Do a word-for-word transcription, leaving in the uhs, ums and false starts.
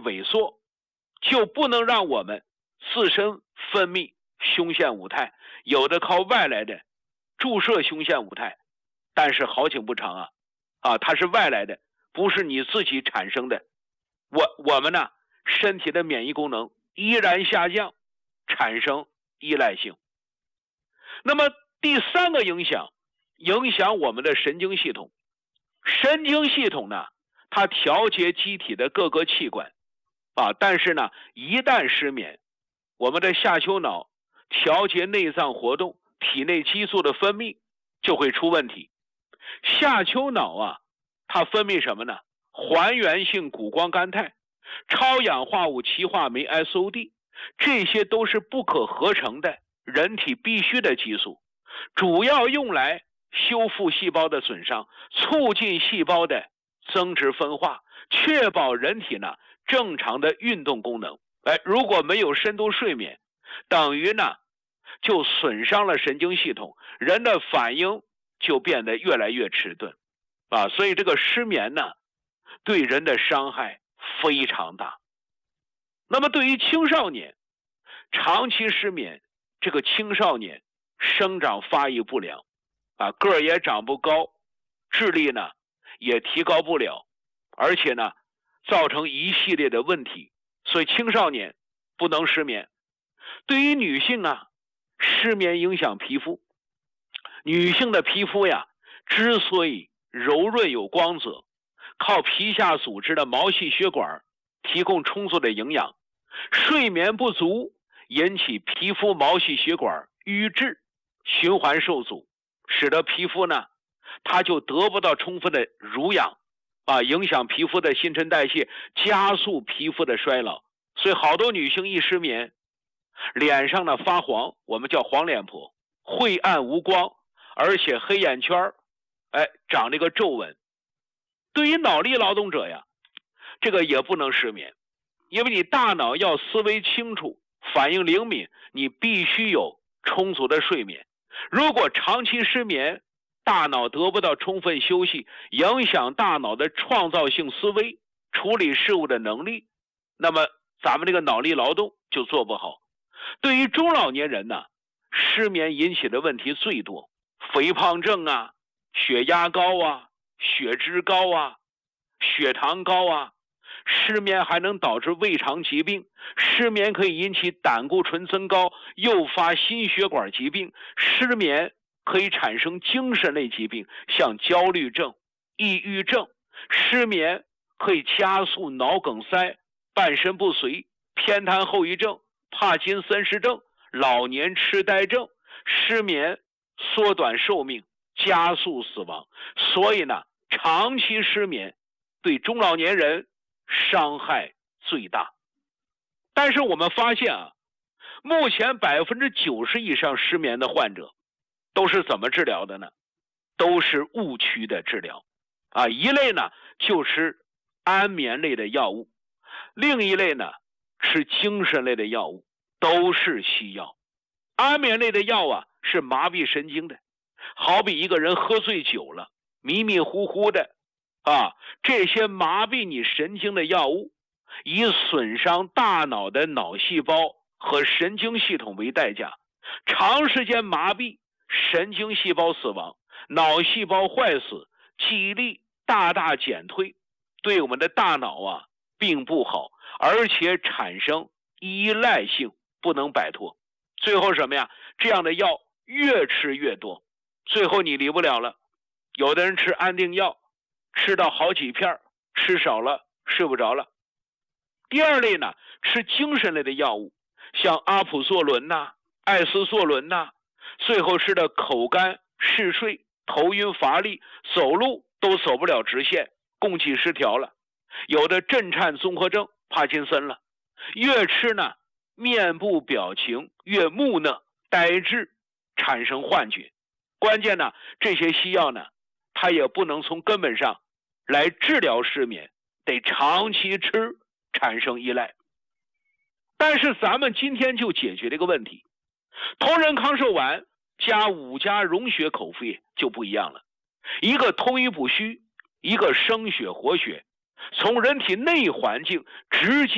萎缩，就不能让我们自身分泌胸腺五肽，有的靠外来的注射胸腺五肽，但是好景不长啊，啊，它是外来的，不是你自己产生的。我我们呢，身体的免疫功能依然下降，产生依赖性。那么第三个影响，影响我们的神经系统。神经系统呢，它调节机体的各个器官啊，但是呢，一旦失眠，我们的下丘脑调节内脏活动、体内激素的分泌就会出问题。下丘脑啊，它分泌什么呢？还原性谷胱甘肽、超氧化物歧化酶 S O D， 这些都是不可合成的人体必须的激素，主要用来修复细胞的损伤，促进细胞的增殖分化，确保人体呢正常的运动功能。哎，如果没有深度睡眠，等于呢就损伤了神经系统，人的反应就变得越来越迟钝啊。所以这个失眠呢，对人的伤害非常大。那么对于青少年，长期失眠，这个青少年生长发育不良啊，个儿也长不高，智力呢也提高不了，而且呢造成一系列的问题。所以青少年不能失眠。对于女性啊，失眠影响皮肤。女性的皮肤呀，之所以柔润有光泽，靠皮下组织的毛细血管提供充足的营养。睡眠不足引起皮肤毛细血管瘀滞，循环受阻，使得皮肤呢它就得不到充分的濡养啊，影响皮肤的新陈代谢，加速皮肤的衰老。所以好多女性一失眠，脸上呢发黄，我们叫黄脸婆，晦暗无光，而且黑眼圈哎长这个皱纹。对于脑力劳动者呀，这个也不能失眠，因为你大脑要思维清楚，反应灵敏，你必须有充足的睡眠。如果长期失眠，大脑得不到充分休息，影响大脑的创造性思维、处理事物的能力，那么咱们这个脑力劳动就做不好。对于中老年人呢，失眠引起的问题最多，肥胖症啊、血压高啊、血脂高啊、血糖高啊。失眠还能导致胃肠疾病，失眠可以引起胆固醇增高，诱发心血管疾病。失眠可以产生精神类疾病，像焦虑症、抑郁症。失眠可以加速脑梗塞、半身不遂、偏瘫后遗症、帕金森氏症、老年痴呆症。失眠缩短寿命，加速死亡。所以呢，长期失眠对中老年人伤害最大。但是我们发现啊，目前百分之九十以上失眠的患者都是怎么治疗的呢？都是误区的治疗啊。一类呢就吃安眠类的药物，另一类呢吃精神类的药物，都是西药。安眠类的药啊是麻痹神经的，好比一个人喝醉酒了，迷迷糊糊的啊，这些麻痹你神经的药物，以损伤大脑的脑细胞和神经系统为代价，长时间麻痹，神经细胞死亡，脑细胞坏死，记忆力大大减退，对我们的大脑啊并不好，而且产生依赖性，不能摆脱。最后什么呀？这样的药越吃越多，最后你离不了了。有的人吃安定药，吃到好几片，吃少了睡不着了。第二类呢，吃精神类的药物，像阿普唑仑呐、艾司唑仑呐，最后吃的口干、嗜睡、头晕乏力，走路都走不了直线，供气失调了。有的震颤综合症、帕金森了。越吃呢，面部表情越木讷、呆滞，产生幻觉。关键呢，这些西药呢，它也不能从根本上来治疗失眠，得长期吃，产生依赖。但是咱们今天就解决这个问题，同仁康寿丸加五加溶血口服液就不一样了，一个通医补虚，一个生血活血，从人体内环境直接